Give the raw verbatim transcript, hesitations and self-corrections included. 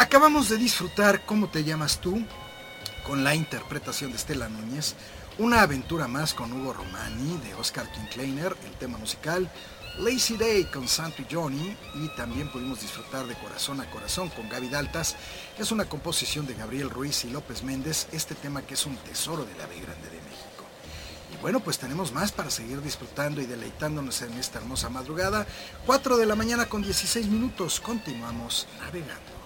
Acabamos de disfrutar ¿Cómo te llamas tú?, con la interpretación de Estela Núñez, Una aventura más con Hugo Romani de Oscar Kinkleiner, el tema musical, Lazy Day con Santo y Johnny, y también pudimos disfrutar de Corazón a Corazón con Gaby Daltas. Es una composición de Gabriel Ruiz y López Méndez, este tema que es un tesoro de la B Grande de México. Y bueno, pues tenemos más para seguir disfrutando y deleitándonos en esta hermosa madrugada. cuatro de la mañana con dieciséis minutos, continuamos navegando.